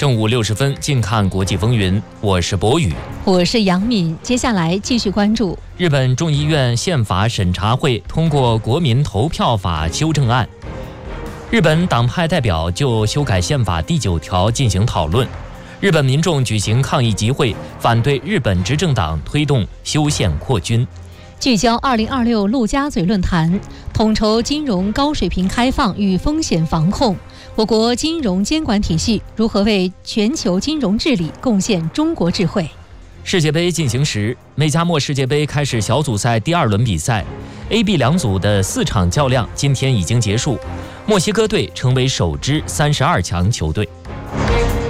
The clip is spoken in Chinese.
正午60分，近看国际风云。我是博宇， 我是杨敏。接下来继续关注日本众议院宪法审查会通过国民投票法修正案。日本党派代表就修改宪法第9条进行讨论。日本民众举行抗议集会，反对日本执政党推动修宪扩军。 聚焦2026陆家嘴论坛，统筹金融高水平开放与风险防控，我国金融监管体系如何为全球金融治理贡献中国智慧。 世界杯进行时，美加墨世界杯开始小组赛第2轮比赛 ，A、B 两组的4场较量今天已经结束，墨西哥队成为首支32强球队。